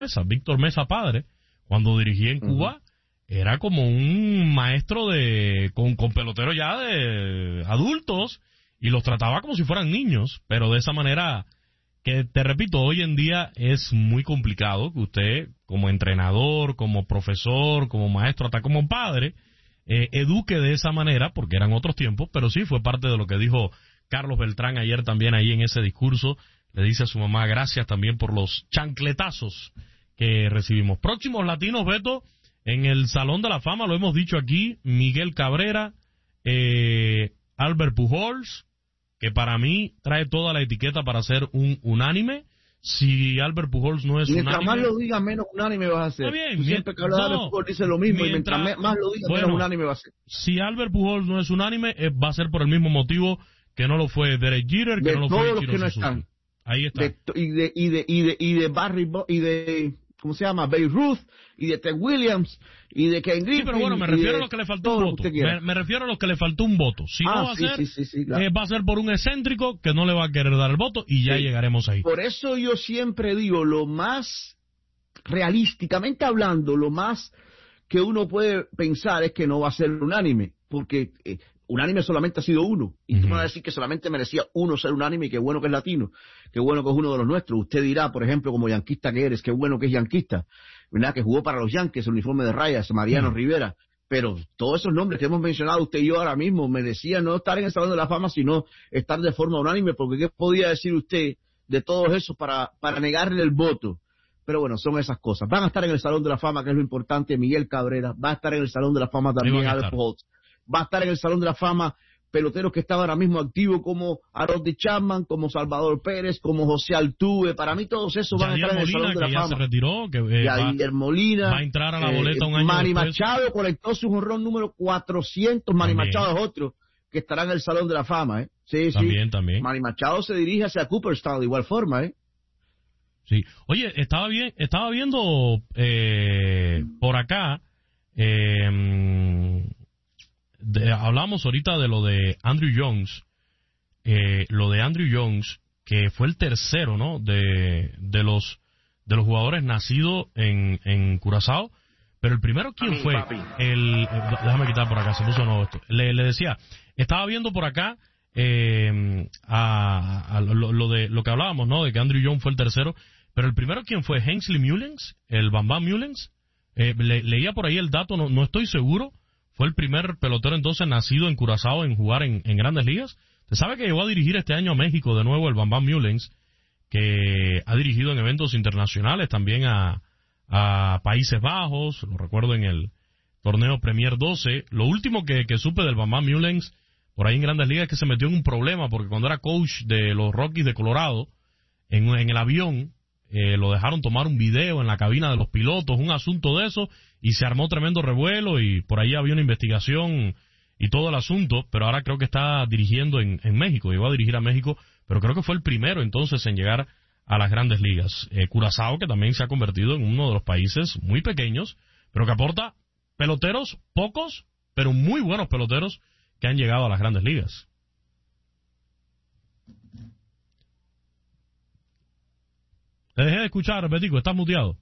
Víctor Mesa padre, cuando dirigía en Cuba, era como un maestro con peloteros ya de adultos y los trataba como si fueran niños, pero de esa manera que, te repito, hoy en día es muy complicado que usted, como entrenador, como profesor, como maestro, hasta como padre, eduque de esa manera, porque eran otros tiempos, pero sí fue parte de lo que dijo Carlos Beltrán ayer también ahí en ese discurso. Le dice a su mamá gracias también por los chancletazos que recibimos. Próximos latinos, Beto, en el Salón de la Fama, lo hemos dicho aquí, Miguel Cabrera, Albert Pujols, que para mí trae toda la etiqueta para ser un unánime. Si Albert Pujols no es mientras unánime... más lo diga, menos unánime vas a ser. Está bien. Tú siempre que hablas de Albert Pujols dice lo mismo, y mientras más lo diga, menos unánime va a ser. Si Albert Pujols no es unánime, va a ser por el mismo motivo que no lo fue Derek Jeter, que no lo fue Ichiro Suzuki. Ahí está. Y de Barry, y de, ¿cómo se llama? Babe Ruth, y de Ted Williams, y de Ken Griffey. Sí, pero bueno, me refiero a los que le faltó un voto. Me refiero a los que le faltó un voto. Si no va a ser, claro, va a ser por un excéntrico que no le va a querer dar el voto y ya llegaremos ahí. Por eso yo siempre digo, lo más realísticamente hablando, lo más que uno puede pensar es que no va a ser unánime, porque unánime solamente ha sido uno, y tú me vas a decir que solamente merecía uno ser unánime, y qué bueno que es latino, qué bueno que es uno de los nuestros. Usted dirá, por ejemplo, como yanquista que eres, qué bueno que es yanquista, ¿verdad? Que jugó para los Yankees, el uniforme de rayas, Mariano Rivera, pero todos esos nombres que hemos mencionado usted y yo ahora mismo merecían no estar en el Salón de la Fama, sino estar de forma unánime, porque ¿qué podía decir usted de todos esos para negarle el voto? Pero bueno, son esas cosas. Van a estar en el Salón de la Fama, que es lo importante, Miguel Cabrera, va a estar en el Salón de la Fama también Albert Pujols, va a estar en el Salón de la Fama peloteros que están ahora mismo activos como Aroldis Chapman, como Salvador Pérez, como José Altuve. Para mí todos esos van a estar en el Salón de la Fama. Se retiró, que Yadier Molina va a entrar a la boleta un año Manny después. Machado conectó su jonrón número 400. Manny Machado es otro que estará en el Salón de la Fama, Sí, también. Manny Machado se dirige hacia Cooperstown de igual forma, Sí. Oye, estaba viendo por acá, hablamos ahorita de lo de Andrew Jones, que fue el tercero, ¿no? De los jugadores nacidos en Curazao, pero el primero, ¿quién fue? Déjame quitar por acá, se puso nuevo esto. Le decía, estaba viendo por acá lo que hablábamos, ¿no? De que Andrew Jones fue el tercero, pero el primero, ¿quién fue? Hensley Mullins, el Bam Bam Mullins. Leía por ahí el dato, no estoy seguro. Fue el primer pelotero entonces nacido en Curazao en jugar en Grandes Ligas. ¿Te sabe que llegó a dirigir este año a México de nuevo el Bam Bam Mullins, que ha dirigido en eventos internacionales también a Países Bajos? Lo recuerdo en el torneo Premier 12. Lo último que supe del Bam Bam Mullins por ahí en Grandes Ligas es que se metió en un problema, porque cuando era coach de los Rockies de Colorado, en el avión, lo dejaron tomar un video en la cabina de los pilotos, un asunto de eso, y se armó tremendo revuelo, y por ahí había una investigación y todo el asunto, pero ahora creo que está dirigiendo en México, llegó a dirigir a México, pero creo que fue el primero entonces en llegar a las Grandes Ligas. Curazao, que también se ha convertido en uno de los países muy pequeños, pero que aporta peloteros, pocos, pero muy buenos peloteros que han llegado a las Grandes Ligas. Te dejé de escuchar, Betico, estás muteado.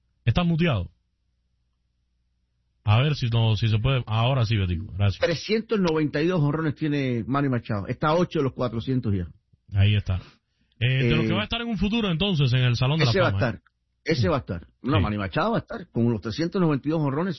A ver si se puede. Ahora sí, Betico, gracias. 392 jonrones tiene Manny Machado. Está a 8 de los 400 ya. Ahí está. De lo que va a estar en un futuro entonces en el Salón de la Fama. Ese va a estar. No, sí. Manny Machado va a estar. Con los 392 jonrones,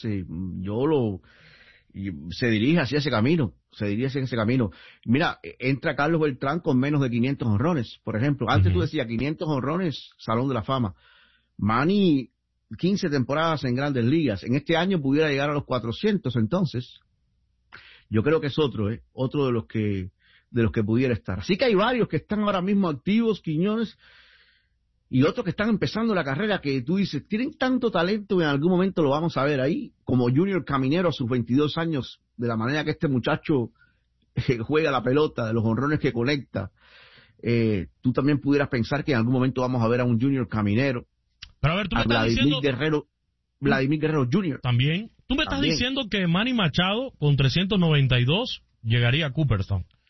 se dirige hacia ese camino. Mira, entra Carlos Beltrán con menos de 500 jonrones, por ejemplo. Antes tú decías 500 jonrones, Salón de la Fama. Manny, 15 temporadas en Grandes Ligas. En este año pudiera llegar a los 400, entonces. Yo creo que es otro de los que pudiera estar. Así que hay varios que están ahora mismo activos, Quiñones, y otros que están empezando la carrera, que tú dices, tienen tanto talento, en algún momento lo vamos a ver ahí, como Junior Caminero a sus 22 años, de la manera que este muchacho juega la pelota, de los jonrones que conecta. Tú también pudieras pensar que en algún momento vamos a ver a un Junior Caminero. Pero a ver, tú me estás diciendo... Vladimir Guerrero Jr. También. Tú me estás diciendo que Manny Machado con 392 llegaría a Cooperstown.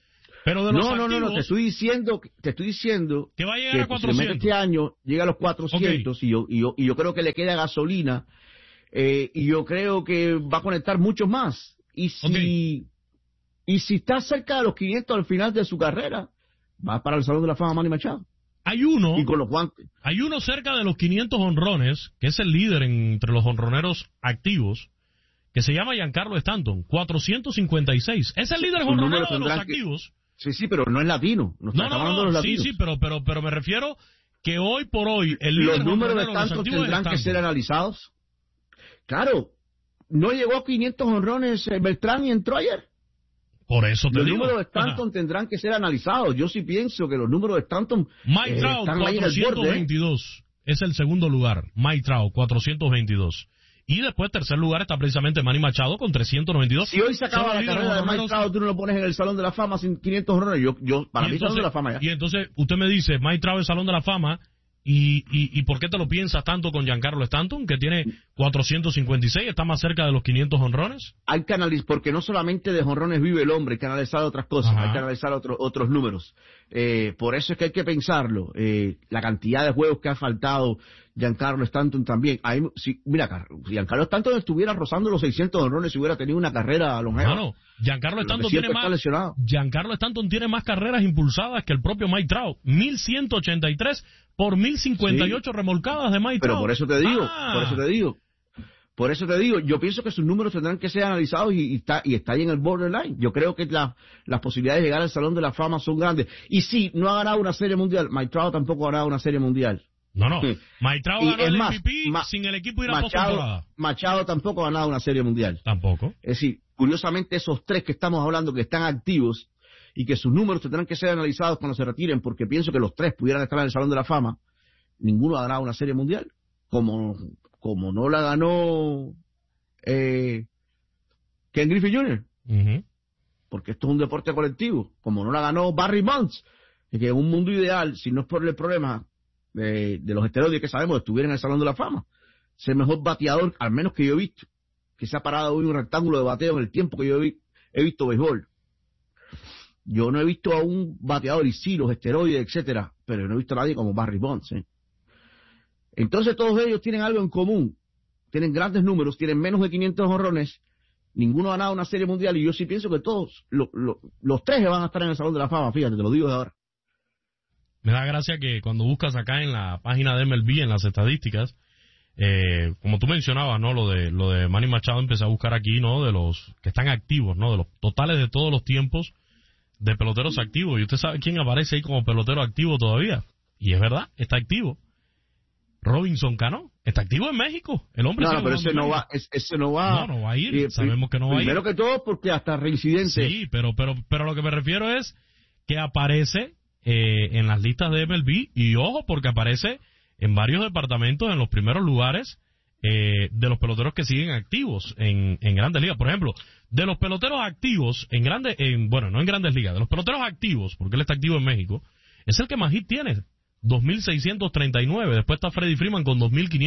Pero de los activos, no, te estoy diciendo que va a llegar a 400. Este año llega a los 400 okay. y yo creo que le queda gasolina y yo creo que va a conectar muchos más. Y si está cerca de los 500 al final de su carrera, va para el Salón de la Fama Manny Machado. Hay uno, y con los guantes. Hay uno cerca de los 500 honrones, que es el líder entre los honroneros activos, que se llama Giancarlo Stanton, 456. Es el líder honronero de los activos. Sí, pero no es latino. No, hablando de los latinos. Sí, pero me refiero que hoy por hoy el líder los números de Stanton tendrán que ser analizados. Claro, no llegó a 500 honrones Beltrán y entró ayer. Por eso te digo. Los números de Stanton tendrán que ser analizados. Yo sí pienso que los números de Stanton Mike Trout, 422. Es el segundo lugar. Mike Trout, 422. Y después, tercer lugar, está precisamente Manny Machado con 392. Si hoy se acaba la carrera de Mike Trout, tú no lo pones en el Salón de la Fama sin 500 honrones. Para mí, Salón de la Fama ya. Y entonces, usted me dice, Mike Trout es Salón de la Fama. ¿Y por qué te lo piensas tanto con Giancarlo Stanton, que tiene 456, está más cerca de los 500 honrones? Hay que analizar, porque no solamente de honrones vive el hombre, hay que analizar otras cosas, hay que analizar otros números. Por eso es que hay que pensarlo. La cantidad de juegos que ha faltado Giancarlo Stanton también. Mira, si Giancarlo Stanton estuviera rozando los 600 honrones, si hubiera tenido una carrera longeva. No, Giancarlo Stanton tiene más carreras impulsadas que el propio Mike Trout. 1183 por 1058 remolcadas de Mike Trout. Pero por eso te digo, yo pienso que sus números tendrán que ser analizados y está ahí en el borderline. Yo creo que las posibilidades de llegar al Salón de la Fama son grandes. Y sí, no ha ganado una serie mundial. Mike Trout tampoco ha ganado una serie mundial. No. Mike Trout ganó el MVP sin el equipo ir a postemporada. Machado tampoco ha ganado una serie mundial. Tampoco. Es decir, curiosamente esos tres que estamos hablando que están activos y que sus números tendrán que ser analizados cuando se retiren, porque pienso que los tres pudieran estar en el Salón de la Fama, ninguno ha ganado una serie mundial. Como no la ganó Ken Griffey Jr. Porque esto es un deporte colectivo. Como no la ganó Barry Bonds, que en un mundo ideal, si no es por el problema de los esteroides que sabemos, estuviera en el Salón de la Fama. Es el mejor bateador, al menos que yo he visto, que se ha parado hoy un rectángulo de bateo en el tiempo que yo he visto béisbol. Yo no he visto a un bateador, y sí, los esteroides, etcétera, pero yo no he visto a nadie como Barry Bonds. Entonces todos ellos tienen algo en común. Tienen grandes números, tienen menos de 500 honrones, ninguno ha ganado una serie mundial, y yo sí pienso que todos, los tres van a estar en el Salón de la Fama, fíjate, te lo digo de ahora. Me da gracia que cuando buscas acá en la página de MLB, en las estadísticas, como tú mencionabas, ¿no? Lo de Manny Machado, empecé a buscar aquí, ¿no? De los que están activos, ¿no? De los totales de todos los tiempos de peloteros activos. Y usted sabe quién aparece ahí como pelotero activo todavía. Y es verdad, está activo. Robinson Cano está activo en México. El hombre pero ese no va. No va a ir. Sabemos que no va a ir. Primero que todo porque hasta reincidente. Sí, pero lo que me refiero es que aparece en las listas de MLB, y ojo, porque aparece en varios departamentos en los primeros lugares de los peloteros que siguen activos en Grandes Ligas. Por ejemplo, de los peloteros activos no en Grandes Ligas, de los peloteros activos, porque él está activo en México, es el que más hit tiene, 2.639. Después está Freddie Freeman con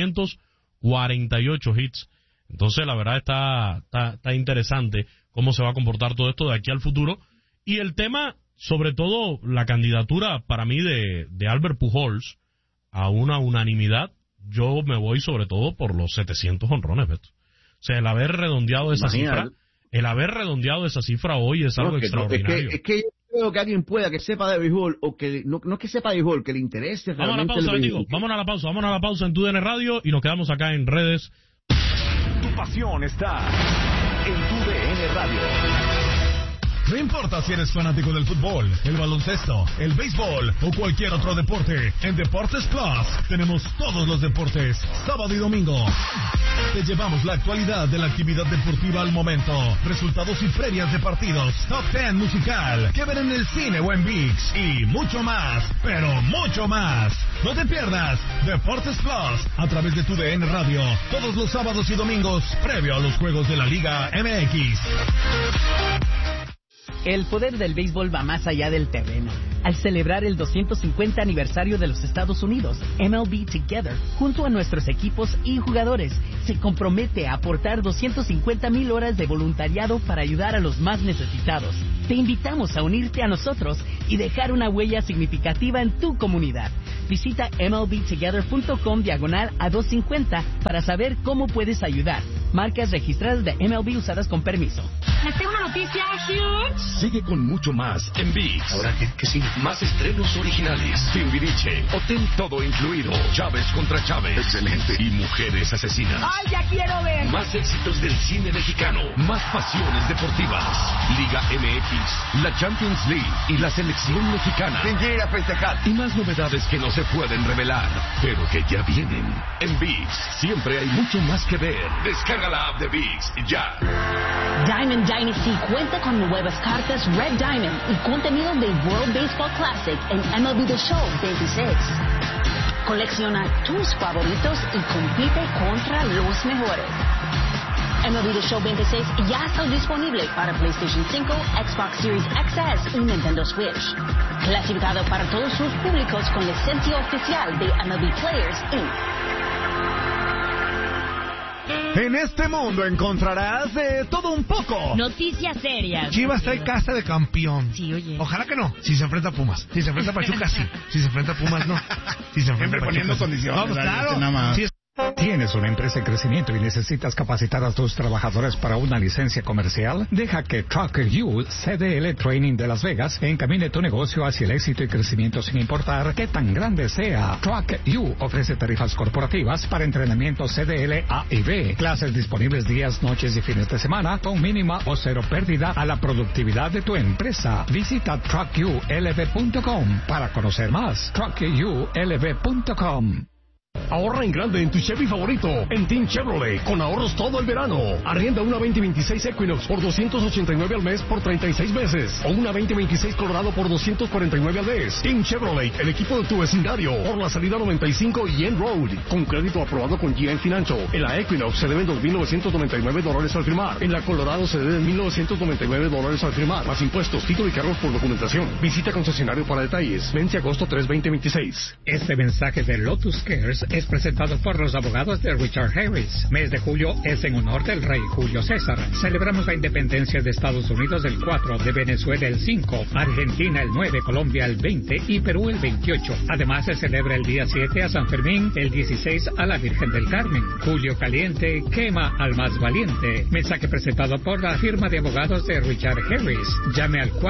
2.548 hits. Entonces, la verdad está interesante cómo se va a comportar todo esto de aquí al futuro. Y el tema, sobre todo, la candidatura para mí de Albert Pujols a una unanimidad, yo me voy sobre todo por los 700 honrones, Beto. O sea, el haber redondeado esa cifra hoy es algo extraordinario. Es que yo creo que alguien pueda que sepa de béisbol, o que no es que sepa de béisbol, que le interese realmente el béisbol. Vámonos a la pausa en TUDN Radio y nos quedamos acá en redes. Tu pasión está en TUDN Radio. No importa si eres fanático del fútbol, el baloncesto, el béisbol o cualquier otro deporte, en Deportes Plus tenemos todos los deportes, sábado y domingo. Te llevamos la actualidad de la actividad deportiva al momento, resultados y previas de partidos, top 10 musical, que ver en el cine o en ViX, y mucho más, pero mucho más. No te pierdas Deportes Plus a través de TUDN Radio, todos los sábados y domingos, previo a los juegos de la Liga MX. El poder del béisbol va más allá del terreno. Al celebrar el 250 aniversario de los Estados Unidos, MLB Together, junto a nuestros equipos y jugadores, se compromete a aportar 250,000 horas de voluntariado para ayudar a los más necesitados. Te invitamos a unirte a nosotros y dejar una huella significativa en tu comunidad. Visita MLBtogether.com/A250 para saber cómo puedes ayudar. Marcas registradas de MLB usadas con permiso. Les tengo una noticia huge. Sigue con mucho más en ViX. ¿Ahora qué sigue? Más estrenos originales. Timbiriche, Hotel Todo Incluido, Chávez contra Chávez. Excelente. Y Mujeres Asesinas. ¡Ay, ya quiero ver! Más éxitos del cine mexicano. Más pasiones deportivas. Liga MX, la Champions League y la selección mexicana. ¿Quién quiere ir a festejar? Y más novedades que no se pueden revelar, pero que ya vienen. En ViX siempre hay mucho más que ver. Descarga la app de ViX ya. Diamond Dynasty cuenta con nuevas cartas Red Diamond y contenido del World Baseball Classic en MLB The Show 26. Colecciona tus favoritos y compite contra los mejores. MLB The Show 26 ya está disponible para PlayStation 5, Xbox Series XS y Nintendo Switch. Clasificado para todos sus públicos con licencia oficial de MLB Players Inc. En este mundo encontrarás de todo un poco. Noticias serias. Chivas está en casa de campeón. Sí, oye. Ojalá que no. Si se enfrenta a Pumas. Si se enfrenta a Pachuca, sí. Si se enfrenta a Pumas, no. Si se enfrenta a Pachuca, poniendo condiciones. No, claro. Sí. ¿Tienes una empresa en crecimiento y necesitas capacitar a tus trabajadores para una licencia comercial? Deja que Truck U CDL Training de Las Vegas encamine tu negocio hacia el éxito y crecimiento sin importar qué tan grande sea. Truck U ofrece tarifas corporativas para entrenamiento CDL A y B, clases disponibles días, noches y fines de semana con mínima o cero pérdida a la productividad de tu empresa. Visita truckulv.com para conocer más. truckulv.com. Ahorra en grande en tu Chevy favorito, en Team Chevrolet, con ahorros todo el verano. Arrienda una 2026 Equinox por $289 al mes por 36 meses. O una 2026 Colorado por $249 al mes. Team Chevrolet, el equipo de tu vecindario. Por la salida 95 y End Road. Con crédito aprobado con GM Financial. En la Equinox se deben $2,999 al firmar. En la Colorado se deben $1,999 al firmar. Más impuestos, título y cargos por documentación. Visita concesionario para detalles. Vence agosto 3, 2026. Este mensaje de Lotus Cares es presentado por los abogados de Richard Harris. Mes de julio es en honor del rey Julio César. Celebramos la independencia de Estados Unidos el 4, de Venezuela el 5, Argentina el 9, Colombia el 20 y Perú el 28. Además se celebra el día 7 a San Fermín, el 16 a la Virgen del Carmen. Julio caliente quema al más valiente. Mensaje presentado por la firma de abogados de Richard Harris. Llame al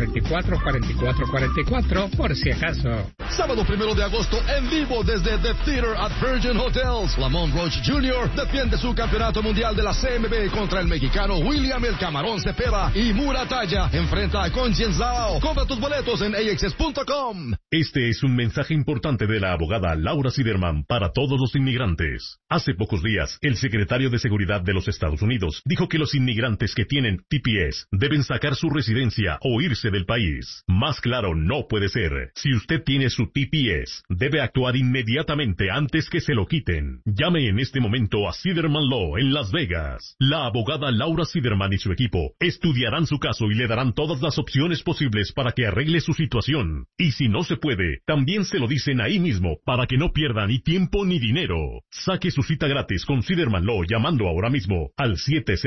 444-4444 por si acaso. Sábado 1 de agosto en vivo desde The Theater at Virgin Hotels. Lamont Roach Jr. defiende su campeonato mundial de la CMB contra el mexicano William El Camarón Cepeda y Muratalla enfrenta a Conscience Lao. Compra tus boletos en axs.com. Este es un mensaje importante de la abogada Laura Siderman para todos los inmigrantes. Hace pocos días, el secretario de Seguridad de los Estados Unidos dijo que los inmigrantes que tienen TPS deben sacar su residencia o irse del país. Más claro no puede ser. Si usted tiene su TPS, debe actuar inmediatamente antes que se lo quiten. Llame en este momento a Siderman Law en Las Vegas. La abogada Laura Siderman y su equipo estudiarán su caso y le darán todas las opciones posibles para que arregle su situación. Y si no se puede, también se lo dicen ahí mismo para que no pierda ni tiempo ni dinero. Saque su cita gratis con Siderman Law llamando ahora mismo al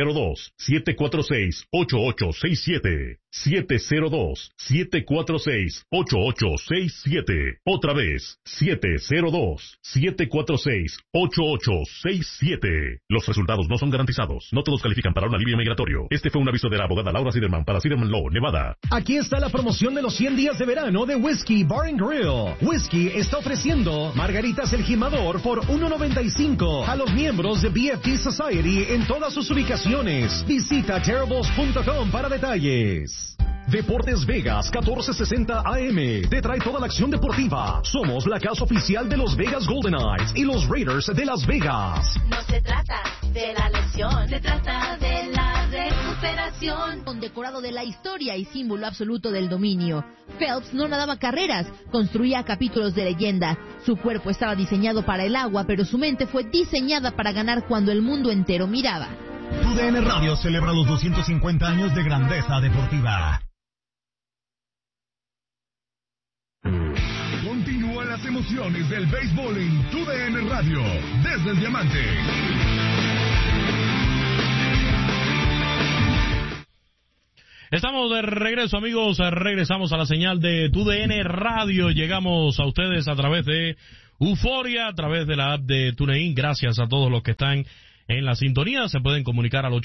702-746-8867. 702-746-8867. Otra vez, 702-746-8867. Los resultados no son garantizados. No todos califican para un alivio migratorio. Este fue un aviso de la abogada Laura Siderman para Siderman Law, Nevada. Aquí está la promoción de los 100 días de verano de Whiskey Bar and Grill. Whiskey está ofreciendo margaritas El Jimador por $1.95 a los miembros de BFT Society en todas sus ubicaciones. Visita terribles.com para detalles. Deportes Vegas 1460 AM te trae toda la acción deportiva. Somos la casa oficial de los Vegas Golden Knights y los Raiders de Las Vegas. No se trata de la lesión, se trata de la recuperación. Condecorado de la historia y símbolo absoluto del dominio. Phelps no nadaba carreras, construía capítulos de leyenda. Su cuerpo estaba diseñado para el agua, pero su mente fue diseñada para ganar cuando el mundo entero miraba. Tu DN Radio celebra los 250 años de grandeza deportiva. las emociones del béisbol en TUDN Radio, desde el Diamante. Estamos de regreso, amigos. Regresamos a la señal de TUDN Radio. Llegamos a ustedes a través de Euforia, a través de la app de TuneIn. Gracias a todos los que están en la sintonía. Se pueden comunicar al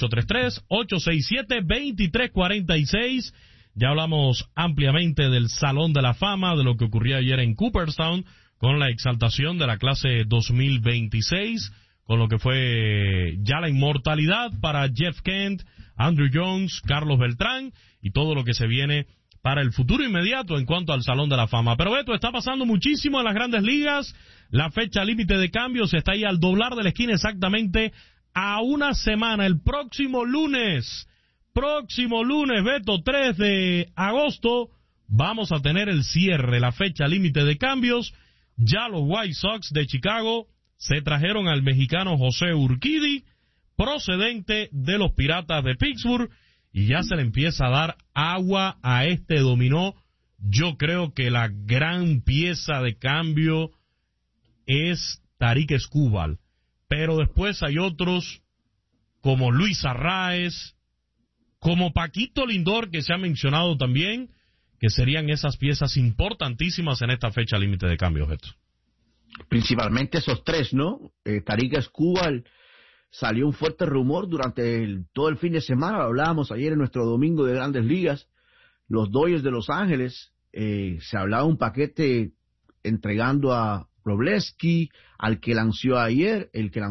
833-867-2346. Ya hablamos ampliamente del Salón de la Fama, de lo que ocurrió ayer en Cooperstown, con la exaltación de la clase 2026, con lo que fue ya la inmortalidad para Jeff Kent, Andrew Jones, Carlos Beltrán y todo lo que se viene para el futuro inmediato en cuanto al Salón de la Fama. Pero Beto, está pasando muchísimo en las Grandes Ligas. La fecha límite de cambios está ahí al doblar de la esquina, exactamente a una semana. El próximo lunes, Beto, 3 de agosto, vamos a tener el cierre, la fecha límite de cambios. Ya los White Sox de Chicago se trajeron al mexicano José Urquidy, procedente de los Piratas de Pittsburgh, y ya se le empieza a dar agua a este dominó. Yo creo que la gran pieza de cambio es Tarik Skubal, pero después hay otros como Luis Arraez, como Paquito Lindor, que se ha mencionado también, que serían esas piezas importantísimas en esta fecha límite de cambios, Beto. Principalmente esos tres, ¿no? Tarik Skubal. Salió un fuerte rumor durante todo el fin de semana, lo hablábamos ayer en nuestro domingo de Grandes Ligas, los Dodgers de Los Ángeles, se hablaba un paquete entregando a Wroblewski, el que lanzó ayer,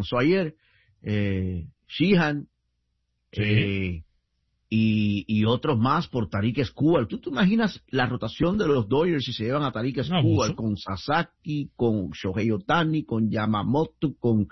Sheehan, sí. Y otros más por Tarik Skubal. ¿Tú te imaginas la rotación de los Dodgers si se llevan a Tarik Skubal con Sasaki, con Shohei Ohtani, con Yamamoto, con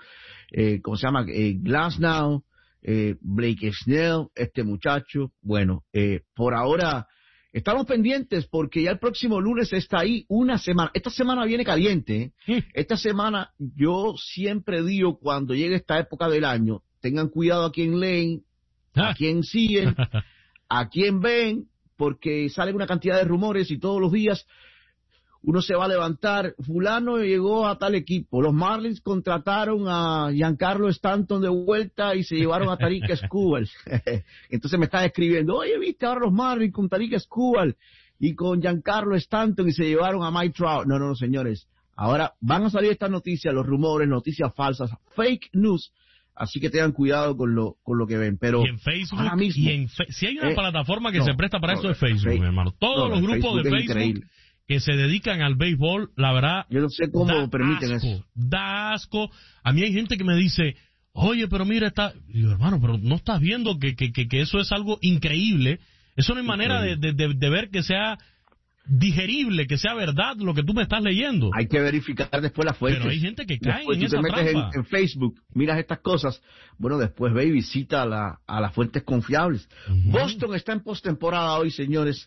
Glasnow, Blake Snell, este muchacho? Bueno, por ahora estamos pendientes porque ya el próximo lunes está ahí una semana. Esta semana viene caliente, ¿eh? Esta semana, yo siempre digo, cuando llegue esta época del año, tengan cuidado a quien leen, a quien siguen, a quien ven, porque salen una cantidad de rumores y todos los días uno se va a levantar. Fulano llegó a tal equipo. Los Marlins contrataron a Giancarlo Stanton de vuelta y se llevaron a Tarik Skubal. Entonces me están escribiendo, oye, viste ahora los Marlins con Tarik Skubal y con Giancarlo Stanton y se llevaron a Mike Trout. No, señores. Ahora van a salir estas noticias, los rumores, noticias falsas, fake news. Así que tengan cuidado con lo que ven. Pero y en Facebook, ahora mismo, si hay una plataforma que se presta para eso es Facebook, mi hermano. Todos los grupos de Facebook que se dedican al béisbol, la verdad, yo no sé cómo permiten eso. Da asco. A mí hay gente que me dice, oye, pero mira, digo, hermano, pero no estás viendo que eso es algo increíble. Eso no hay manera de ver que sea digerible, que sea verdad lo que tú me estás leyendo. Hay que verificar después las fuentes. Pero hay gente que cae después, en esa trampa. Te metes en Facebook, miras estas cosas, bueno, después ve y visita a las fuentes confiables. Boston está en postemporada hoy, señores.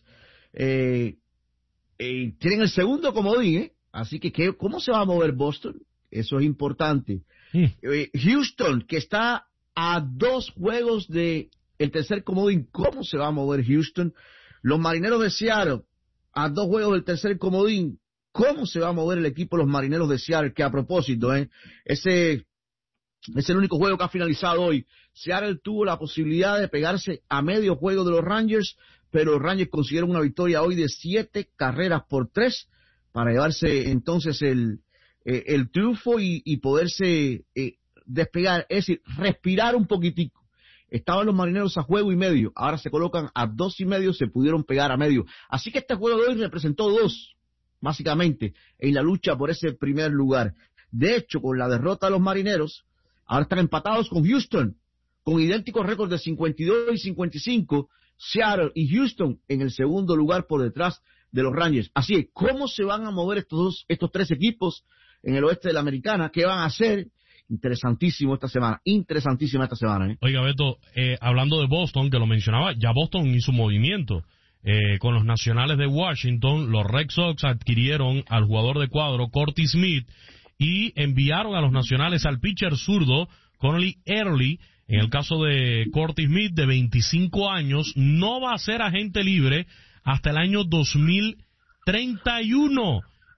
Tienen el segundo comodín, así que ¿cómo se va a mover Boston? Eso es importante. Houston, que está a 2 juegos de el tercer comodín, ¿cómo se va a mover Houston? Los Marineros de Seattle, a 2 juegos del tercer comodín, ¿cómo se va a mover el equipo de los Marineros de Seattle? Que a propósito, ese es el único juego que ha finalizado hoy. Seattle tuvo la posibilidad de pegarse a medio juego de los Rangers, pero los Rangers consiguieron una victoria hoy de 7-3 para llevarse entonces el triunfo y poderse despegar, es decir, respirar un poquitico. Estaban los Marineros a juego y medio, ahora se colocan a 2.5, se pudieron pegar a medio. Así que este juego de hoy representó 2, básicamente, en la lucha por ese primer lugar. De hecho, con la derrota de los Marineros, ahora están empatados con Houston, con idénticos récords de 52 y 55, Seattle y Houston en el segundo lugar por detrás de los Rangers. Así es, ¿cómo se van a mover estos 3 equipos en el oeste de la Americana? ¿Qué van a hacer? Interesantísima esta semana. Oiga, Beto, hablando de Boston, que lo mencionaba, ya Boston hizo un movimiento. Con los Nacionales de Washington, los Red Sox adquirieron al jugador de cuadro, Corty Smith, y enviaron a los Nacionales al pitcher zurdo, Connelly Early. En el caso de Corty Smith, de 25 años, no va a ser agente libre hasta el año 2031.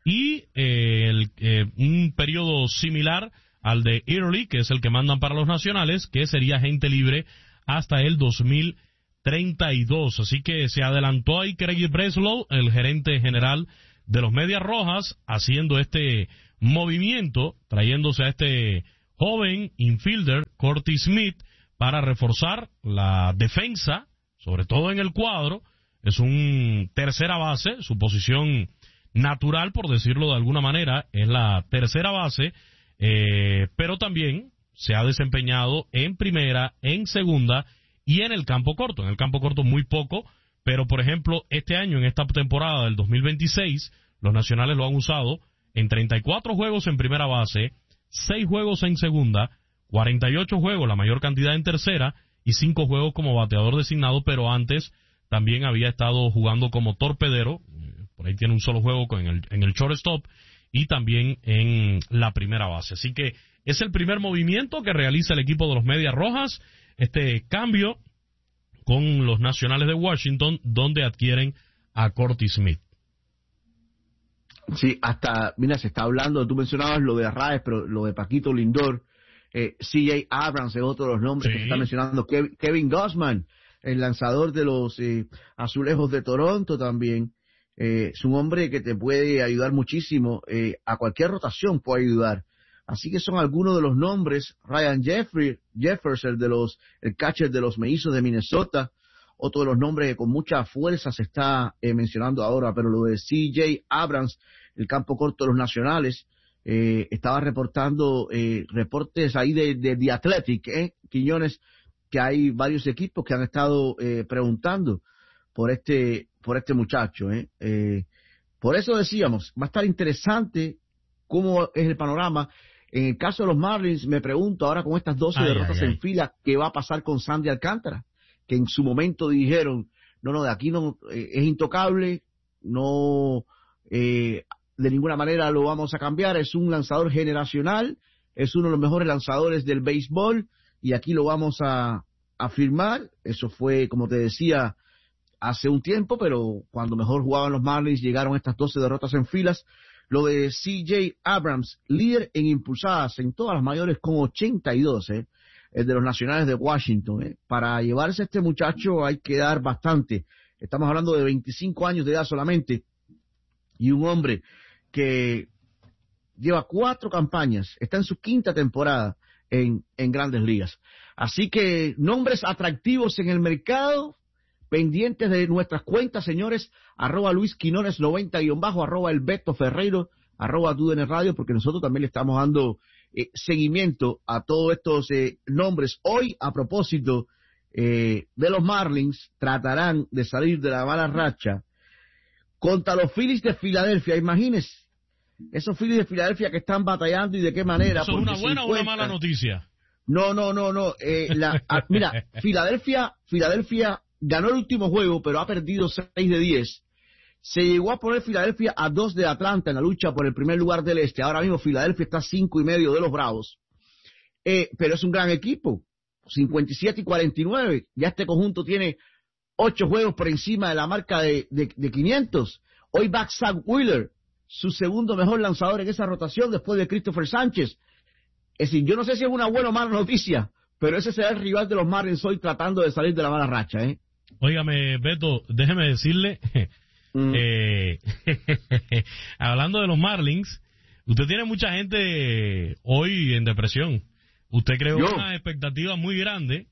y un periodo similar al de Early, que es el que mandan para los nacionales, que sería agente libre hasta el 2032. Así que se adelantó ahí Craig Breslow, el gerente general de los Medias Rojas, haciendo este movimiento, trayéndose a este joven infielder, Curtis Smith, para reforzar la defensa, sobre todo en el cuadro. Es un tercera base, su posición natural, por decirlo de alguna manera, es la tercera base, pero también se ha desempeñado en primera, en segunda y en el campo corto. En el campo corto muy poco, pero por ejemplo, este año, en esta temporada del 2026, los nacionales lo han usado en 34 juegos en primera base, 6 juegos en segunda, 48 juegos, la mayor cantidad en tercera, y 5 juegos como bateador designado, pero antes también había estado jugando como torpedero, por ahí tiene un solo juego en el shortstop, y también en la primera base. Así que es el primer movimiento que realiza el equipo de los Medias Rojas, este cambio con los Nacionales de Washington, donde adquieren a Curtis Smith. Sí, hasta, mira, se está hablando, tú mencionabas lo de Arraez, pero lo de Paquito Lindor, C.J. Abrams es otro de los nombres que se está mencionando, Kevin Gausman, el lanzador de los Azulejos de Toronto también, es un hombre que te puede ayudar muchísimo, a cualquier rotación puede ayudar. Así que son algunos de los nombres. Ryan Jeffers, el catcher de los Mellizos de Minnesota, otro de los nombres que con mucha fuerza se está mencionando ahora, pero lo de C.J. Abrams, el campo corto de los Nacionales, estaba reportando reportes ahí de The Athletic, Quiñones, que hay varios equipos que han estado preguntando por este muchacho. Por eso decíamos, va a estar interesante cómo es el panorama. En el caso de los Marlins, me pregunto ahora con estas 12 derrotas en fila, ¿qué va a pasar con Sandy Alcántara? Que en su momento dijeron, no, de aquí no, es intocable, no, de ninguna manera lo vamos a cambiar, es un lanzador generacional, es uno de los mejores lanzadores del béisbol, y aquí lo vamos a firmar. Eso fue, como te decía, hace un tiempo, pero cuando mejor jugaban los Marlins llegaron estas 12 derrotas en filas. Lo de C.J. Abrams, líder en impulsadas en todas las mayores con 82, el de los Nacionales de Washington. Para llevarse a este muchacho hay que dar bastante. Estamos hablando de 25 años de edad solamente, y un hombre que lleva 4 campañas, está en su 5ª temporada en Grandes Ligas. Así que nombres atractivos en el mercado, pendientes de nuestras cuentas, señores, @LuisQuinones90_, @El Beto Ferreiro, @TUDN Radio, porque nosotros también le estamos dando seguimiento a todos estos nombres. Hoy, a propósito de los Marlins, tratarán de salir de la mala racha contra los Phillies de Filadelfia. Imagínense, esos Phillies de Filadelfia que están batallando y de qué manera. ¿Eso es una buena o una mala noticia? No. Mira, Filadelfia ganó el último juego, pero ha perdido 6 de 10. Se llegó a poner Filadelfia a 2 de Atlanta en la lucha por el primer lugar del este. Ahora mismo Filadelfia está a 5.5 de los Bravos. Pero es un gran equipo. 57-49. Ya este conjunto tiene 8 juegos por encima de la marca de 500. Hoy va Zach Wheeler, su segundo mejor lanzador en esa rotación después de Christopher Sánchez. Es decir, yo no sé si es una buena o mala noticia, pero ese será el rival de los Marlins hoy tratando de salir de la mala racha. Óigame, Beto, déjeme decirle, hablando de los Marlins, usted tiene mucha gente hoy en depresión. Usted creó unas expectativas muy grandes,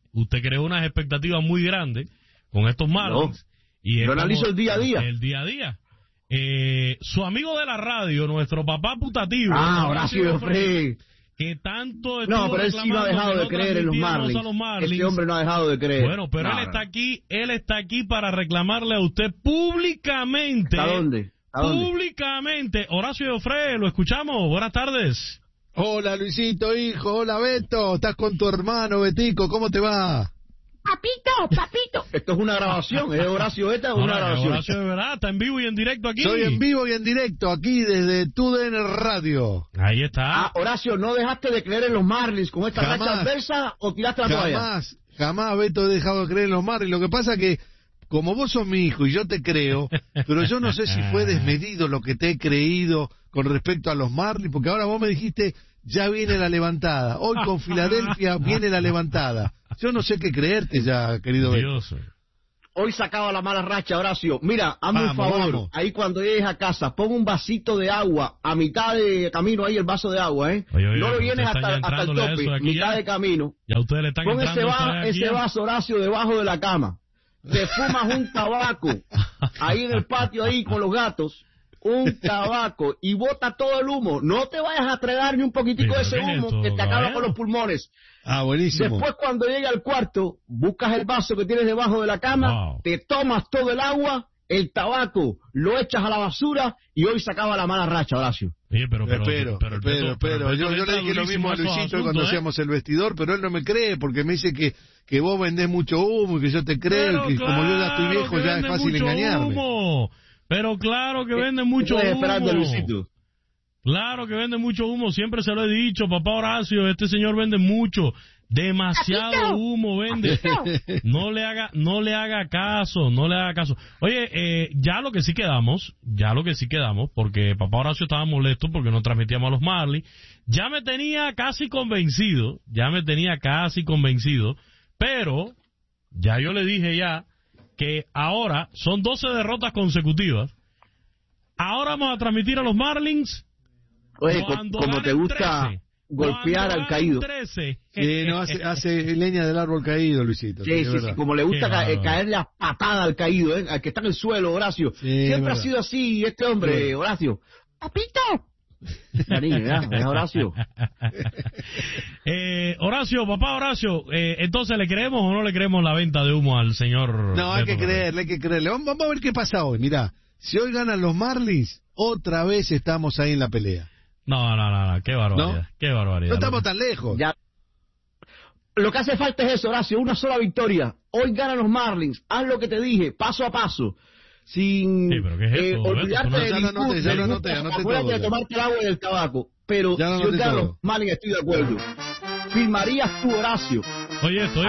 con estos Marlins. Y yo analizo el día a día. El día a día. Su amigo de la radio, nuestro papá putativo, Horacio Free, que tanto pero él sí no ha dejado de creer en los Marlins. Este hombre no ha dejado de creer. Bueno, pero él está aquí para reclamarle a usted públicamente. ¿A dónde? Públicamente. Horacio Jofré, lo escuchamos. Buenas tardes. Hola, Luisito, hijo. Hola, Beto. Estás con tu hermano, Betico. ¿Cómo te va? Papito. Esto es una grabación, es Horacio, esta es una grabación. Horacio, de verdad, está en vivo y en directo aquí. Soy en vivo y en directo aquí desde TUDN Radio. Ahí está. Horacio, ¿no dejaste de creer en los Marlins con esta racha adversa o tiraste la toalla? Jamás, Beto, he dejado de creer en los Marlins. Lo que pasa que como vos sos mi hijo y yo te creo, pero yo no sé si fue desmedido lo que te he creído con respecto a los Marlins, porque ahora vos me dijiste, ya viene la levantada. Hoy con Filadelfia viene la levantada. Yo no sé qué creerte ya, querido Beto. Hoy sacaba la mala racha, Horacio. Mira, hazme un favor. Vamos. Ahí cuando llegues a casa, pon un vasito de agua a mitad de camino, ahí el vaso de agua, ¿eh? Oye, no lo vienes hasta el tope, mitad de camino. Ya ustedes le están Pon entrando ese vaso, Horacio, debajo de la cama. Te fumas un tabaco ahí en el patio, ahí con los gatos. Un tabaco y bota todo el humo. No te vayas a tragar ni un poquitico de ese humo que te acaba con los pulmones. Buenísimo. Después, cuando llegue al cuarto, buscas el vaso que tienes debajo de la cama, te tomas todo el agua, el tabaco, lo echas a la basura y hoy se acaba la mala racha, Horacio. Oye, pero yo le dije lo mismo a Luisito cuando hacíamos el vestidor, pero él no me cree porque me dice que vos vendés mucho humo y que yo te creo, que como yo ya estoy viejo ya es fácil engañarme. Pero claro que venden mucho humo. Luisito. Claro que venden mucho humo, siempre se lo he dicho, papá Horacio, este señor vende mucho, demasiado humo vende. No le haga caso. Oye, ya lo que sí quedamos, porque papá Horacio estaba molesto porque no transmitíamos a los Marlins, ya me tenía casi convencido, pero ya yo le dije que ahora son 12 derrotas consecutivas. Ahora vamos a transmitir a los Marlins. Oye, como te gusta 13, golpear al caído. 13. No hace leña del árbol caído, Luisito. Sí, como le gusta caerle a patada al caído, al que está en el suelo, Horacio. Siempre ha sido así este hombre, Horacio. ¡Papito! ¿Es Horacio? Papá Horacio, entonces ¿le creemos o no le creemos la venta de humo al señor? No, hay que creerle. Vamos a ver qué pasa hoy. Mirá, si hoy ganan los Marlins, otra vez estamos ahí en la pelea. No, qué barbaridad. Qué barbaridad. No estamos tan lejos. Ya. Lo que hace falta es eso, Horacio, una sola victoria. Hoy ganan los Marlins. Haz lo que te dije, paso a paso. Sin olvidarte de acuérdate de tomarte el agua y el tabaco. Pero si hoy ganan los Marlins, estoy de acuerdo. ¿Firmarías tú, Horacio? Oye, esto.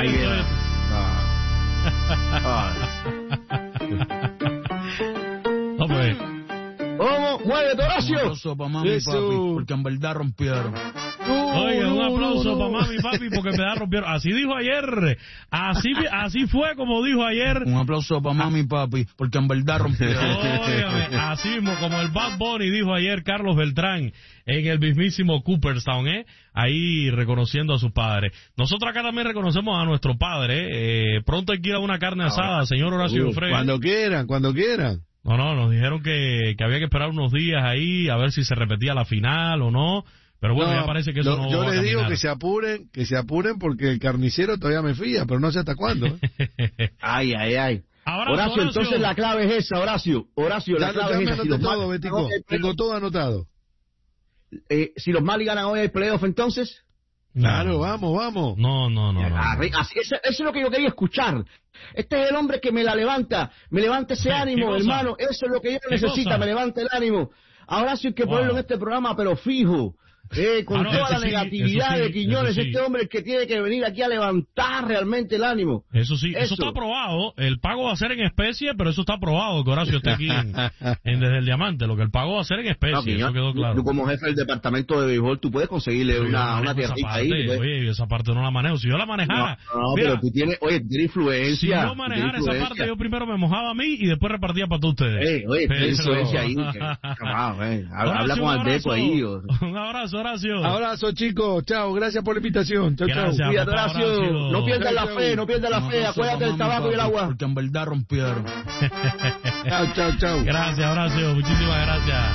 Hombre. ¿Cómo? ¡Muévete, Horacio! Un aplauso para mami y papi, porque en verdad rompieron. Oye, un aplauso para mami y papi, porque en verdad rompieron. Así dijo ayer. Así fue como dijo ayer. Un aplauso para mami y papi, porque en verdad rompieron. Óigame, así mismo como el Bad Bunny dijo ayer Carlos Beltrán en el mismísimo Cooperstown, ahí reconociendo a sus padres. Nosotros acá también reconocemos a nuestro padre. Pronto hay que ir a una carne asada, señor Horacio Freire. Cuando quieran. No, nos dijeron que había que esperar unos días ahí a ver si se repetía la final o no, pero bueno, ya parece que eso no yo va a les digo caminar. que se apuren porque el carnicero todavía me fía, pero no sé hasta cuándo. Ay. Horacio, entonces la clave es esa, Horacio, la clave es esa. Tengo todo anotado. Si los Marlins ganan hoy el playoff, entonces... Claro, vamos. No. Eso es lo que yo quería escuchar. Este es el hombre que me levanta ese ánimo, hermano. Eso es lo que yo necesito, me levanta el ánimo. Ahora sí hay que ponerlo en este programa, pero fijo. Con toda la negatividad de Quiñones, este hombre es que tiene que venir aquí a levantar realmente el ánimo. Eso está aprobado. El pago va a ser en especie, pero eso está aprobado, que Horacio esté aquí en Desde el Diamante. Lo que el pago va a ser en especie, eso quedó claro. Tú como jefe del departamento de béisbol, tú puedes conseguirle una tierrita ahí. Oye, esa parte no la manejo. Si yo la manejara... No, mira, pero tú tienes influencia. Si yo manejara esa parte, yo primero me mojaba a mí y después repartía para todos ustedes. Influencia ahí. Habla con Alberto ahí. Un abrazo, Horacio. Abrazo, chicos. Chao. Gracias por la invitación. Chao. Cuídate, Horacio. No pierdas la fe. Acuérdate del tabaco y el agua. Porque en verdad rompieron. Chao. Gracias, Horacio. Muchísimas gracias.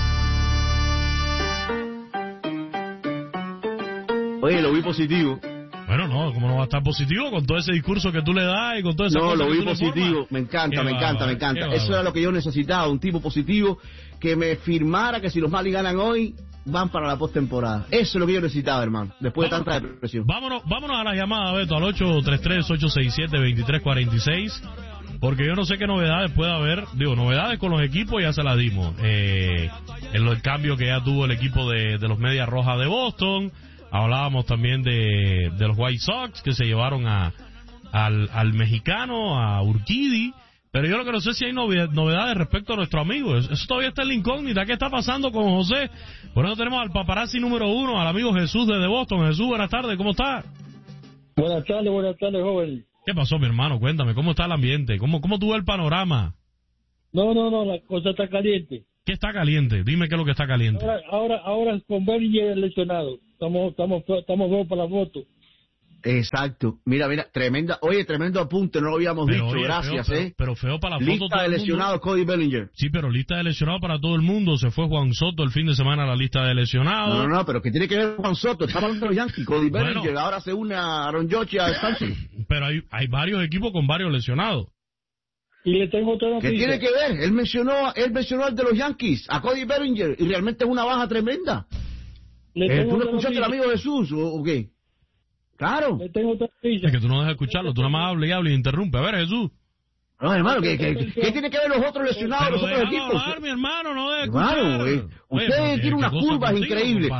Oye, lo vi positivo. Bueno, no, ¿cómo no va a estar positivo con todo ese discurso que tú le das y con todo ese... No, lo vi positivo, me encanta. Eso era lo que yo necesitaba, un tipo positivo que me firmara que si los Marlins ganan hoy, van para la postemporada. Eso es lo que yo necesitaba, hermano, después de tanta depresión. Vámonos a la llamada, Beto, al 833-867-2346, porque yo no sé qué novedades puede haber. Novedades con los equipos ya se las dimos. En el cambio que ya tuvo el equipo de los Medias Rojas de Boston. Hablábamos también de los White Sox que se llevaron al mexicano, a Urquidy. Pero yo lo que no sé si hay novedades respecto a nuestro amigo. Eso todavía está en la incógnita. ¿Qué está pasando con José? Por eso tenemos al paparazzi número 1, al amigo Jesús desde Boston. Jesús, buenas tardes, ¿cómo está? Buenas tardes, joven. ¿Qué pasó, mi hermano? Cuéntame, ¿cómo está el ambiente? ¿Cómo tú ves el panorama? No, la cosa está caliente. ¿Qué está caliente? Dime qué es lo que está caliente. Ahora con Bellinger lesionado. Estamos dos para la foto. Exacto. Mira, tremendo apunte, no lo habíamos dicho, oye, gracias, pero feo para la foto. Lista de lesionados, Cody Bellinger. Sí, pero lista de lesionados para todo el mundo. Se fue Juan Soto el fin de semana a la lista de lesionados. No, pero ¿qué tiene que ver Juan Soto? Estamos hablando de los Yankees. Cody Bellinger, ahora se une a Aaron Judge y a Stanton. Pero hay varios equipos con varios lesionados. Y le tengo otra noticia. ¿Qué tiene que ver? Él mencionó al de los Yankees, a Cody Bellinger, y realmente es una baja tremenda. ¿Tú no escuchaste al amigo Jesús o qué? Claro. Le tengo otra noticia. Es que tú no dejas escucharlo, tú nada más hablas y interrumpe. A ver, Jesús. No, hermano, ¿qué tiene que ver los otros lesionados, los otros equipos? Hablar, mi hermano, no dejes escuchar. Usted tiene unas curvas increíbles.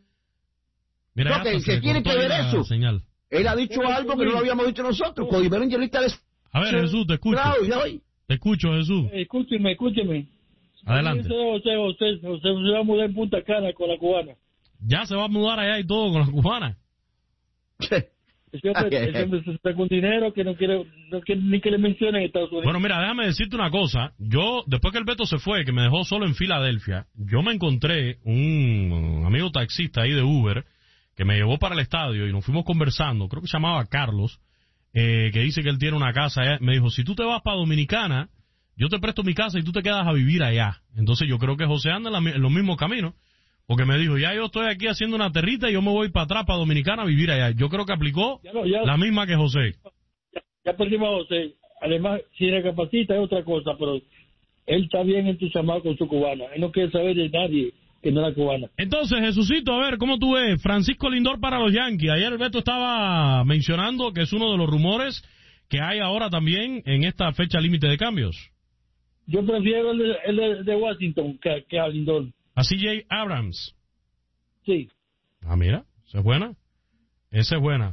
Mira, ¿qué tiene que ver eso? Señal. Él ha dicho algo que no lo habíamos dicho nosotros. Cody Bellinger lista de... A ver, Jesús, te escucho. Te escucho, Jesús. Escúcheme. Adelante. José se va a mudar en Punta Cana con la cubana. Ya se va a mudar allá y todo con la cubana. Ese hombre se saca un dinero que no quiere ni que le mencionen en Estados Unidos. Bueno, mira, déjame decirte una cosa. Yo, después que el Beto se fue, que me dejó solo en Filadelfia, yo me encontré un amigo taxista ahí de Uber que me llevó para el estadio y nos fuimos conversando. Creo que se llamaba Carlos, que dice que él tiene una casa allá. Me dijo, si tú te vas para Dominicana, yo te presto mi casa y tú te quedas a vivir allá. Entonces yo creo que José anda en los mismos caminos. Porque me dijo, ya yo estoy aquí haciendo una territa y yo me voy para atrás, para Dominicana, a vivir allá. Yo creo que aplicó la misma que José. Ya perdimos a José. Además, si recapacita es otra cosa, pero él está bien entusiasmado con su cubana. Él no quiere saber de nadie que no es la cubana. Entonces, Jesucito, a ver, ¿cómo tú ves? Francisco Lindor para los Yankees. Ayer el Beto estaba mencionando que es uno de los rumores que hay ahora también en esta fecha límite de cambios. Yo prefiero el de Washington que a Lindor. A CJ Abrams. Sí. Ah, mira, esa es buena. Esa es buena.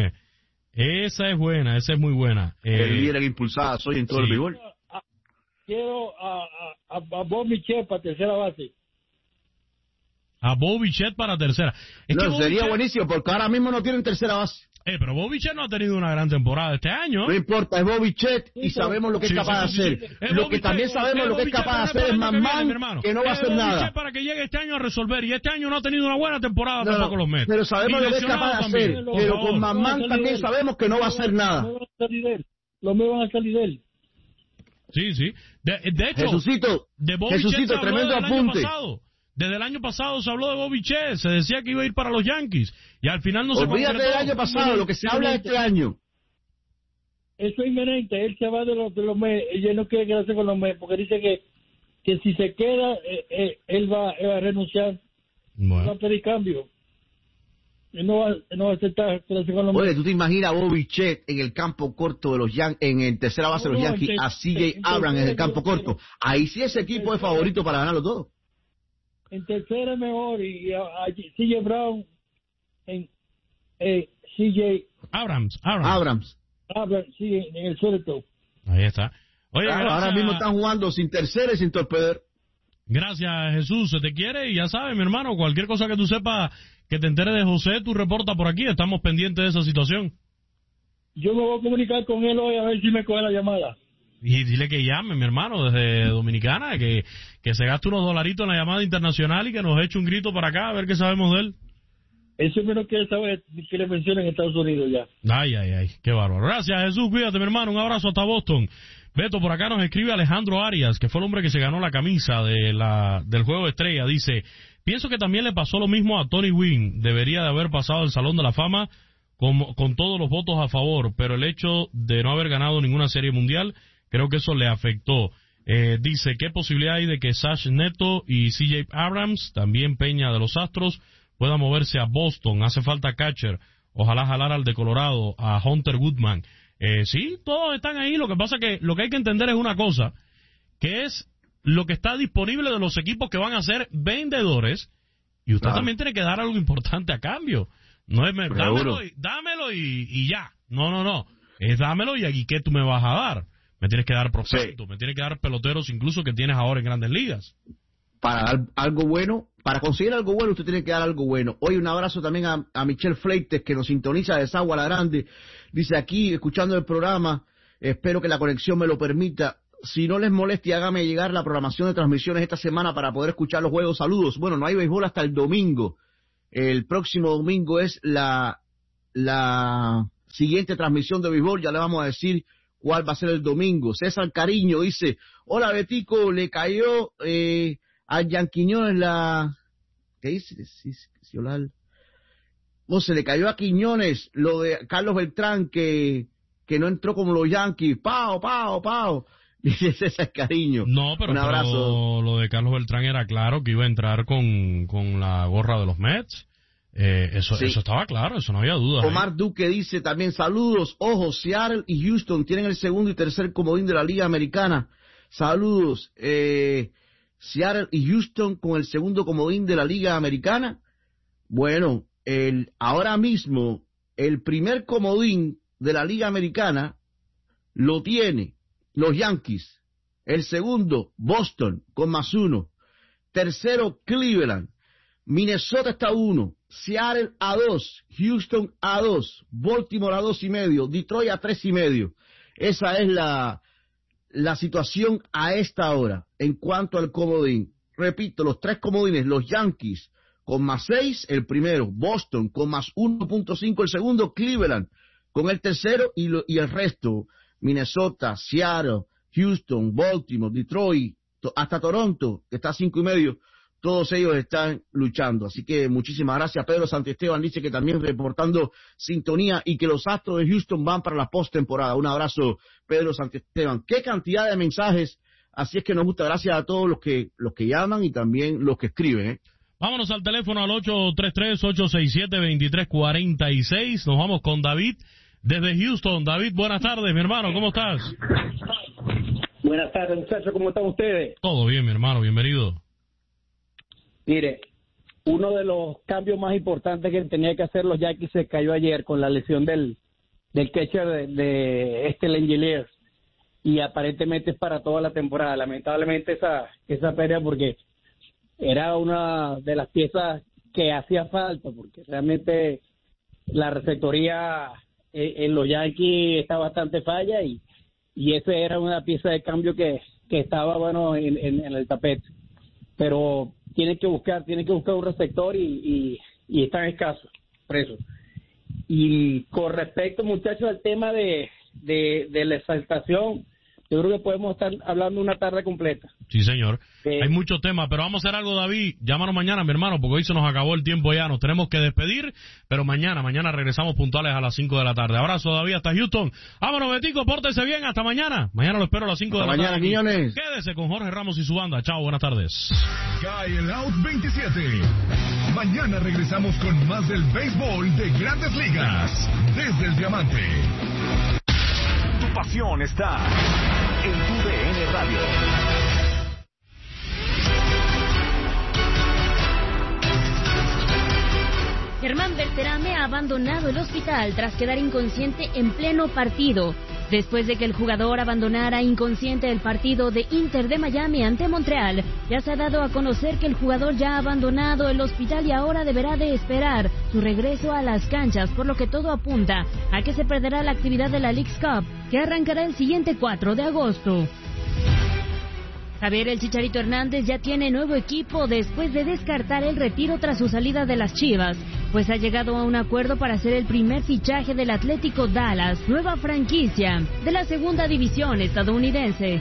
Esa es muy buena. El líder impulsada soy en todo el béisbol. Quiero a Bob Michel para tercera base. A Bob Bichette para tercera. Sería buenísimo porque ahora mismo no tienen tercera base. Pero Bob Bichette no ha tenido una gran temporada este año. No importa, es Bob Bichette y sabemos lo que es capaz de hacer. Lo que también sabemos lo que es capaz de hacer es Mamán, que no va a hacer nada. Para que llegue este año a resolver, y este año no ha tenido una buena temporada tampoco los Mets. Pero sabemos lo que es capaz de hacer, pero con Mamán también sabemos que no va a hacer nada. Los Mets van a salir de él. Sí. De hecho, Jesucito, tremendo apunte. Desde el año pasado se habló de Bobby Che, se decía que iba a ir para los Yankees, y al final no se concretó. Olvídate del año pasado, lo que se habla este año. Eso es inminente, él se va de los Mets, él no quiere quedarse con los Mets, porque dice que si se queda, él va a renunciar, va a pedir cambio. Él no va a aceptar quedarse con los Mets. Oye, ¿tú te imaginas a Bobby Che en el campo corto de los Yankees, en el tercera base de los Yankees, a CJ Abrams en el campo corto? Ahí sí ese equipo es favorito para ganarlo todo. En tercera mejor y a CJ Brown en CJ Abrams sí, en el suelto. Ahí está. Oye, ahora mismo están jugando sin tercera y sin torpeder. Gracias, Jesús, se te quiere y ya sabes, mi hermano, cualquier cosa que tú sepas que te enteres de José, tú reporta por aquí, estamos pendientes de esa situación. Yo me voy a comunicar con él hoy a ver si me coge la llamada. Y dile que llame, mi hermano, desde Dominicana, que se gaste unos dolaritos en la llamada internacional y que nos eche un grito para acá, a ver qué sabemos de él. Eso menos quiere saber que le mencionen en Estados Unidos ya. Ay, qué bárbaro. Gracias, Jesús, cuídate, mi hermano, un abrazo hasta Boston. Beto, por acá nos escribe Alejandro Arias, que fue el hombre que se ganó la camisa del Juego de Estrella. Dice, pienso que también le pasó lo mismo a Tony Gwynn, debería de haber pasado al Salón de la Fama con todos los votos a favor, pero el hecho de no haber ganado ninguna serie mundial, creo que eso le afectó. Dice, ¿qué posibilidad hay de que Sash Neto y CJ Abrams, también Peña de los Astros, puedan moverse a Boston? Hace falta catcher. Ojalá jalar al de Colorado, a Hunter Goodman. Sí, todos están ahí. Lo que pasa que lo que hay que entender es una cosa, que es lo que está disponible de los equipos que van a ser vendedores, y usted también tiene que dar algo importante a cambio. No es dámelo y ya. No. Es dámelo y aquí, ¿qué tú me vas a dar? me tienes que dar prospectos, me tienes que dar peloteros incluso que tienes ahora en Grandes Ligas. Para dar algo bueno, para conseguir algo bueno, usted tiene que dar algo bueno. Hoy un abrazo también a Michelle Fleites, que nos sintoniza de Sagua La Grande. Dice aquí, escuchando el programa, espero que la conexión me lo permita. Si no les molesta, hágame llegar la programación de transmisiones esta semana para poder escuchar los juegos. Saludos. Bueno, no hay béisbol hasta el domingo. El próximo domingo es la siguiente transmisión de béisbol. Ya le vamos a decir cuál va a ser el domingo. César Cariño dice, hola Betico, le cayó a Yanquiñones ¿qué dice? No, se le cayó a Quiñones lo de Carlos Beltrán que no entró como los Yankees. Pao. Dice César Cariño. No, pero, un abrazo. Pero lo de Carlos Beltrán era claro que iba a entrar con la gorra de los Mets. Eso estaba claro, eso no había duda. Omar Duque dice también, saludos, ojo, Seattle y Houston tienen el segundo y tercer comodín de la Liga Americana. Saludos, Seattle y Houston con el segundo comodín de la Liga Americana. Bueno, ahora mismo el primer comodín de la Liga Americana lo tiene los Yankees, el segundo Boston con +1, tercero Cleveland, Minnesota está a 1, Seattle a 2, Houston a 2, Baltimore a 2.5, Detroit a 3.5. Esa es la situación a esta hora en cuanto al comodín. Repito, los 3 comodines, los Yankees con +6 el primero, Boston con +1.5 el segundo, Cleveland con el tercero y el resto, Minnesota, Seattle, Houston, Baltimore, Detroit, hasta Toronto, que está a 5.5, todos ellos están luchando. Así que muchísimas gracias. Pedro Santisteban dice que también reportando sintonía y que los Astros de Houston van para la postemporada. Un abrazo, Pedro Santisteban. Qué cantidad de mensajes, así es que nos gusta. Gracias a todos los que llaman y también los que escriben. Vámonos al teléfono al 833-867-2346. Nos vamos con David desde Houston. David, buenas tardes, mi hermano, ¿cómo estás? Buenas tardes, muchachos, ¿cómo están ustedes? Todo bien, mi hermano, bienvenido. Mire, uno de los cambios más importantes que tenía que hacer los Yankees se cayó ayer con la lesión del catcher de Langeliers, y aparentemente es para toda la temporada. Lamentablemente esa pérdida, porque era una de las piezas que hacía falta, porque realmente la receptoría en los Yankees está bastante falla, y esa era una pieza de cambio que estaba bueno en el tapete, pero tiene que buscar un receptor y están escasos, presos. Y con respecto, muchachos, al tema de la exaltación, yo creo que podemos estar hablando una tarde completa. Sí, señor. Hay muchos temas, pero vamos a hacer algo, David. Llámanos mañana, mi hermano, porque hoy se nos acabó el tiempo ya. Nos tenemos que despedir, pero mañana regresamos puntuales a las 5 de la tarde. Abrazo, David, hasta Houston. Vámonos, Betico, pórtese bien. Hasta mañana. Mañana lo espero a las 5 de la tarde. Quiñones. Quédese con Jorge Ramos y su banda. Chao, buenas tardes. Cae el Out 27. Mañana regresamos con más del béisbol de Grandes Ligas. Desde el Diamante. Tu pasión está en tu DN Radio. Germán Berterame ha abandonado el hospital tras quedar inconsciente en pleno partido. Después de que el jugador abandonara inconsciente el partido de Inter de Miami ante Montreal, ya se ha dado a conocer que el jugador ya ha abandonado el hospital y ahora deberá de esperar su regreso a las canchas, por lo que todo apunta a que se perderá la actividad de la Leagues Cup, que arrancará el siguiente 4 de agosto. Javier El Chicharito Hernández ya tiene nuevo equipo después de descartar el retiro tras su salida de las Chivas, pues ha llegado a un acuerdo para hacer el primer fichaje del Atlético Dallas, nueva franquicia de la segunda división estadounidense.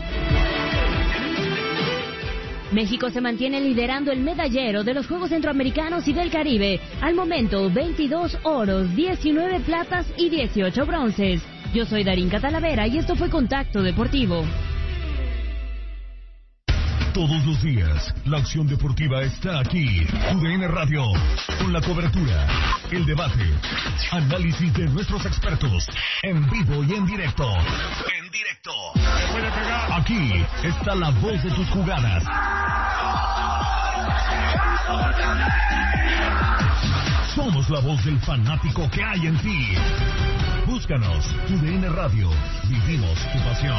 México se mantiene liderando el medallero de los Juegos Centroamericanos y del Caribe. Al momento, 22 oros, 19 platas y 18 bronces. Yo soy Darín Catalavera y esto fue Contacto Deportivo. Todos los días, la acción deportiva está aquí. TUDN Radio, con la cobertura, el debate, análisis de nuestros expertos, en vivo y en directo. Aquí está la voz de tus jugadas. Somos la voz del fanático que hay en ti. Búscanos, TUDN Radio. Vivimos tu pasión.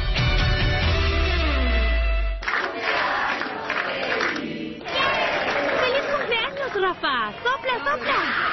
¡Feliz cumpleaños, Rafa! ¡Sopla, sopla!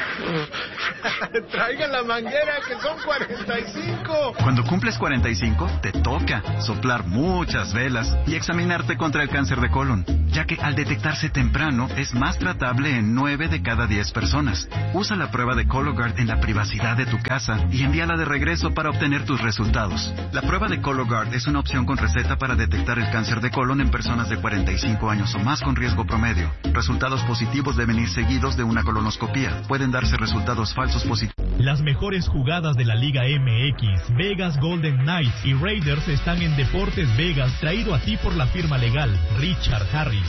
Traigan la manguera, que son 45. Cuando cumples 45, te toca soplar muchas velas y examinarte contra el cáncer de colon, ya que al detectarse temprano es más tratable en 9 de cada 10 personas. Usa la prueba de Cologuard en la privacidad de tu casa y envíala de regreso para obtener tus resultados. La prueba de Cologuard es una opción con receta para detectar el cáncer de colon en personas de 45 años o más con riesgo promedio. Resultados positivos deben ir seguidos de una colonoscopía. Pueden darse resultados falsos positivos. Las mejores jugadas de la Liga MX, Vegas Golden Knights y Raiders están en Deportes Vegas, traído a ti por la firma legal Richard Harris.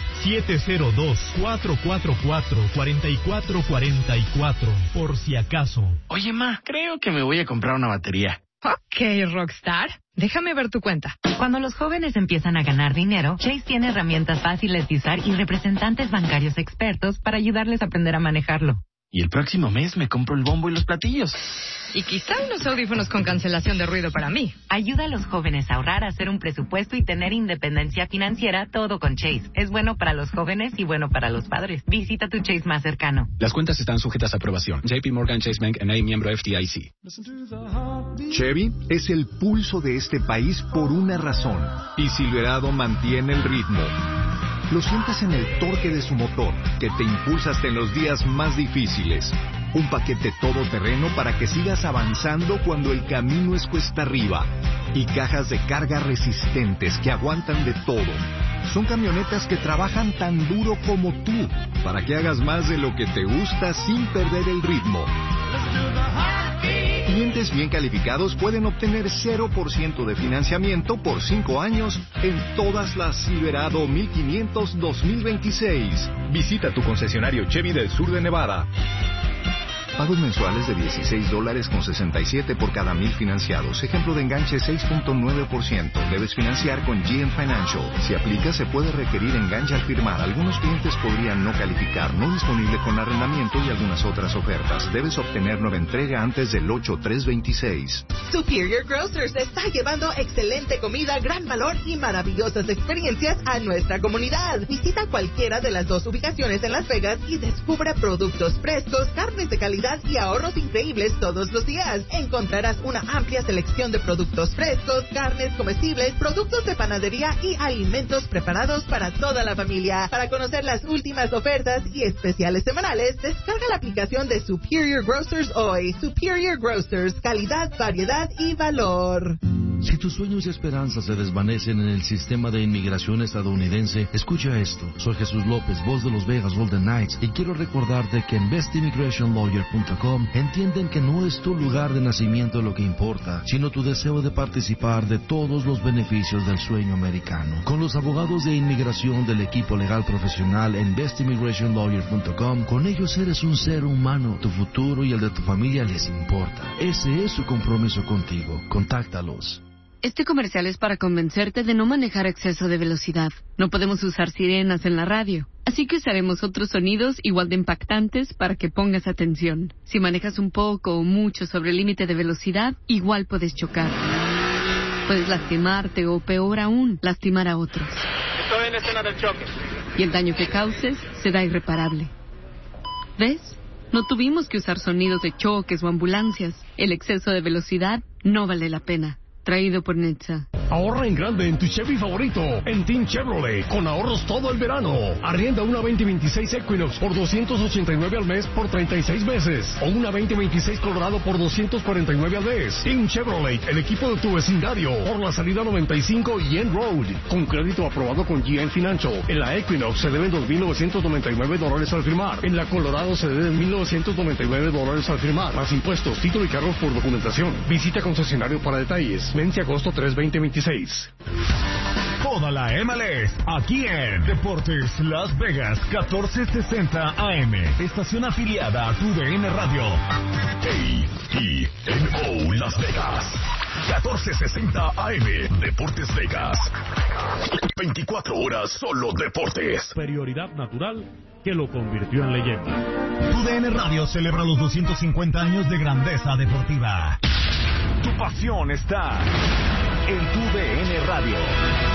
702-444-4444, por si acaso. Oye, ma, creo que me voy a comprar una batería. Ok, Rockstar. Déjame ver tu cuenta. Cuando los jóvenes empiezan a ganar dinero, Chase tiene herramientas fáciles de usar y representantes bancarios expertos para ayudarles a aprender a manejarlo. Y el próximo mes me compro el bombo y los platillos. Y quizá unos audífonos con cancelación de ruido para mí. Ayuda a los jóvenes a ahorrar, a hacer un presupuesto y tener independencia financiera, todo con Chase. Es bueno para los jóvenes y bueno para los padres. Visita tu Chase más cercano. Las cuentas están sujetas a aprobación. JP Morgan Chase Bank N.A., miembro FDIC. Chevy es el pulso de este país por una razón. Y Silverado mantiene el ritmo. Lo sientes en el torque de su motor, que te impulsa hasta en los días más difíciles. Un paquete todoterreno para que sigas avanzando cuando el camino es cuesta arriba. Y cajas de carga resistentes que aguantan de todo. Son camionetas que trabajan tan duro como tú, para que hagas más de lo que te gusta sin perder el ritmo. Clientes bien calificados pueden obtener 0% de financiamiento por 5 años en todas las Silverado 1500 2026. Visita tu concesionario Chevy del sur de Nevada. Pagos mensuales de $16.67 por cada 1,000 financiados. Ejemplo de enganche 6.9%. Debes financiar con GM Financial. Si aplica, se puede requerir enganche al firmar. Algunos clientes podrían no calificar. No disponible con arrendamiento y algunas otras ofertas. Debes obtener nueva entrega antes del 8/3/26. Superior Grocers está llevando excelente comida, gran valor y maravillosas experiencias a nuestra comunidad. Visita cualquiera de las 2 ubicaciones en Las Vegas y descubra productos frescos, carnes de calidad y ahorros increíbles todos los días. Encontrarás una amplia selección de productos frescos, carnes comestibles, productos de panadería y alimentos preparados para toda la familia. Para conocer las últimas ofertas y especiales semanales, descarga la aplicación de Superior Grocers hoy. Superior Grocers, calidad, variedad y valor. Si tus sueños y esperanzas se desvanecen en el sistema de inmigración estadounidense, escucha esto. Soy Jesús López, voz de los Vegas Golden Knights, y quiero recordarte que en bestimmigrationlawyer.com entienden que no es tu lugar de nacimiento lo que importa, sino tu deseo de participar de todos los beneficios del sueño americano. Con los abogados de inmigración del equipo legal profesional en bestimmigrationlawyer.com, con ellos eres un ser humano. Tu futuro y el de tu familia les importa. Ese es su compromiso contigo. Contáctalos. Este comercial es para convencerte de no manejar a exceso de velocidad. No podemos usar sirenas en la radio, así que usaremos otros sonidos igual de impactantes para que pongas atención. Si manejas un poco o mucho sobre el límite de velocidad, igual puedes chocar. Puedes lastimarte o, peor aún, lastimar a otros. Estoy en escena del choque. Y el daño que causes será irreparable. ¿Ves? No tuvimos que usar sonidos de choques o ambulancias. El exceso de velocidad no vale la pena. Traído por Netza. Ahorra en grande en tu Chevy favorito, en Team Chevrolet, con ahorros todo el verano. Arrienda una 2026 Equinox por $289 al mes por 36 meses. O una 2026 Colorado por $249 al mes. Team Chevrolet, el equipo de tu vecindario, por la salida 95 y End Road. Con crédito aprobado con GM Financial. En la Equinox se deben $2,999 al firmar. En la Colorado se deben $1,999 al firmar. Más impuestos, título y cargos por documentación. Visita concesionario para detalles. Vence agosto 3, 2026. Toda la MLS, aquí en Deportes Las Vegas, 1460 AM. Estación afiliada a TUDN Radio. KTNO Las Vegas, 1460 AM. Deportes Vegas. 24 horas solo deportes. Superioridad natural que lo convirtió en leyenda. TUDN Radio celebra los 250 años de grandeza deportiva. Tu pasión está en TUDN Radio.